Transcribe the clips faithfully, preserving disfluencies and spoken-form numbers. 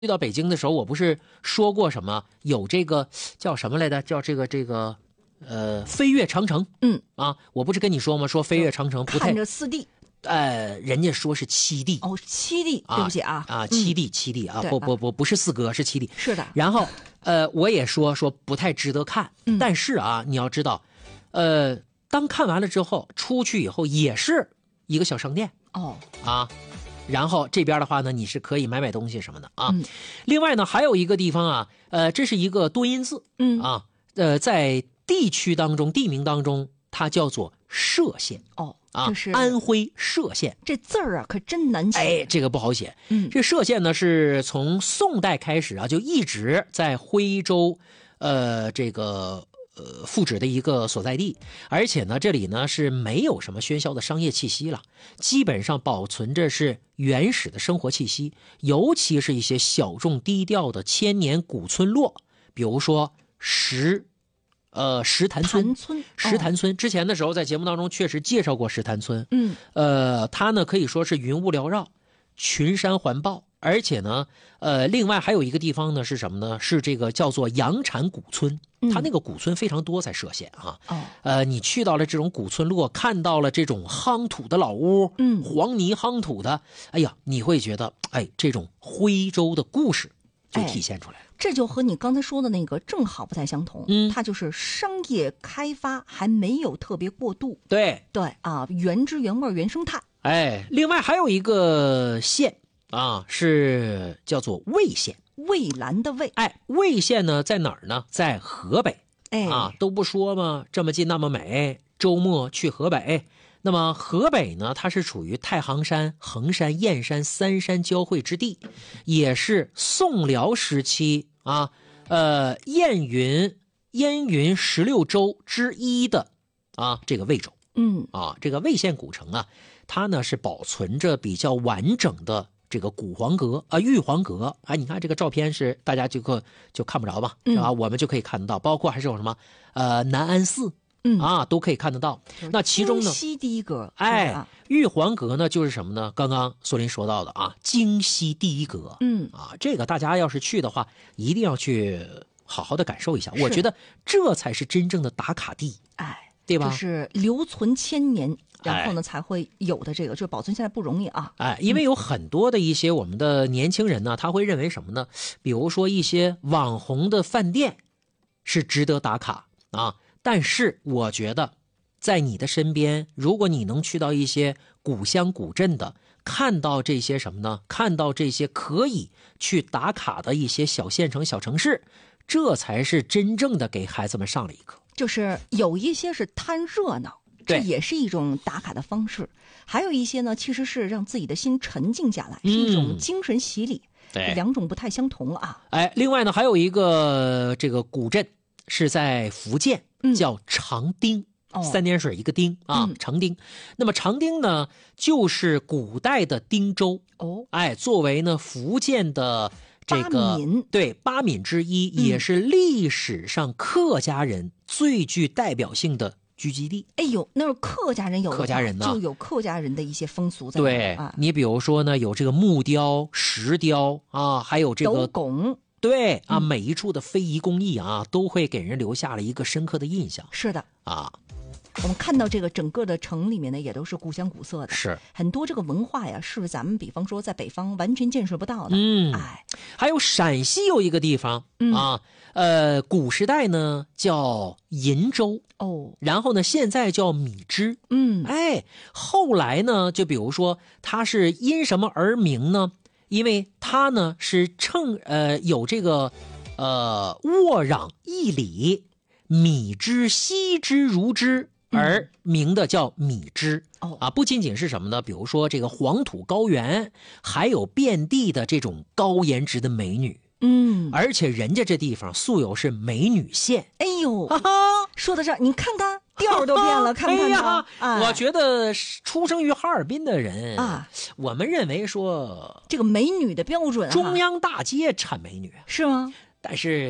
去到北京的时候，我不是说过什么有这个叫什么来着？叫这个这个呃飞越长城。 嗯啊，我不是跟你说吗？说飞越长城不太看着四地。 呃，人家说是七地哦，七地，对不起啊啊，七地七地啊， 对不不不不是四哥，是七地。 是的。 然后呃，我也说说不太值得看， 嗯但是啊，你要知道，呃，当看完了之后，出去以后也是一个小商店哦啊，然后这边的话呢，你是可以买买东西什么的啊。 嗯另外呢，还有一个地方啊，呃，这是一个多音字嗯啊，呃，在地区当中、地名当中，它叫做歙县哦， 啊这是， 安徽歙县。 这字儿啊，可真难写。 哎，这个不好写。 嗯这歙县呢是从宋代开始啊，就一直在徽州，呃，这个呃复址的一个所在地，而且呢，这里呢是没有什么喧嚣的商业气息了，基本上保存着是原始的生活气息，尤其是一些小众低调的千年古村落，比如说石。呃，石潭村， 潭村石潭村、哦、之前的时候在节目当中确实介绍过石潭村。 嗯， 呃，它呢可以说是云雾缭绕，群山环抱，而且呢，呃，另外还有一个地方呢是什么呢？是这个叫做阳禅古村，它那个古村非常多，在歙县啊。 哦， 呃，你去到了这种古村落，看到了这种夯土的老屋， 嗯， 黄泥夯土的，哎呀，你会觉得，哎，这种徽州的故事就体现出来了。 哎，这就和你刚才说的那个正好不太相同， 嗯， 它就是商业开发还没有特别过度， 对对啊，原汁原味原生态。 哎，另外还有一个县啊，是叫做魏县， 蔚蓝的蔚。 哎，魏县呢在哪儿呢？在河北。 哎啊，都不说嘛，这么近那么美，周末去河北。那么河北呢，它是处于太行山、衡山、燕山三山交汇之地，也是宋辽时期啊，呃，燕云燕云十六州之一的啊，这个魏州。 嗯啊，这个魏县古城啊，它呢是保存着比较完整的这个古黄阁啊、玉皇阁啊。你看这个照片是大家就可就看不着吧，是吧？ 嗯、 我们就可以看得到，包括还是有什么呃南安寺。 嗯啊，都可以看得到。那其中呢， 京西第一阁， 哎，玉皇阁呢就是什么呢？刚刚苏林说到的啊，京西第一阁。 嗯啊，这个大家要是去的话，一定要去好好的感受一下。我觉得这才是真正的打卡地， 哎， 对吧？ 就是留存千年，然后呢、哎、才会有的这个，就保存下来不容易啊。 哎，因为有很多的一些我们的年轻人呢，他会认为什么呢？比如说一些网红的饭店是值得打卡啊。但是我觉得，在你的身边，如果你能去到一些古乡古镇的，看到这些什么呢？看到这些可以去打卡的一些小县城、小城市，这才是真正的给孩子们上了一课。 就是有一些是贪热闹，这也是一种打卡的方式；还有一些呢，其实是让自己的心沉静下来，是一种精神洗礼。 对， 两种不太相同啊。 哎，另外呢，还有一个这个古镇是在福建。叫长汀、嗯，三点水一个丁啊， 嗯、 长汀。那么长汀呢，就是古代的汀州哦， 哎，作为呢福建的这个八闽对八闽之一、嗯，也是历史上客家人最具代表性的聚集地。 哎呦，那是客家人有客家人呢， 就有客家人的一些风俗在那。 对、 啊， 你比如说呢，有这个木雕、石雕啊，还有这个斗拱。 对啊、 嗯， 每一处的非遗工艺啊，都会给人留下了一个深刻的印象。 是的啊， 我们看到这个整个的城里面呢，也都是古香古色的， 是很多这个文化呀，是咱们比方说在北方完全见识不到的。 嗯， 哎， 还有陕西有一个地方、 嗯、 啊，呃，古时代呢叫银州哦， 然后呢现在叫米脂。 嗯， 哎，后来呢，就比如说它是因什么而名呢？因为它呢是称呃有这个呃沃壤一里，米之稀之如之，而名的叫米脂。 哦、 啊，不仅仅是什么呢？比如说这个黄土高原，还有遍地的这种高颜值的美女。 嗯， 而且人家这地方素有是美女县。 哎呦， 哈哈， 说到这儿，你看看调都变了，看不看到？ 哎呀，我觉得出生于哈尔滨的人啊， 我们认为说这个美女的标准、啊， 中央大街产美女是吗？ 但是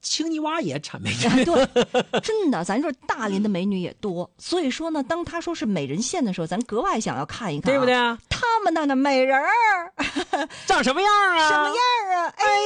青泥洼也产美女。 哎、对，真的，咱说大连的美女也多，所以说呢，当他说是美人县的时候，咱格外想要看一看、啊， 对不对啊？ 他们那的美人儿长什么样啊？ 什么样啊？哎。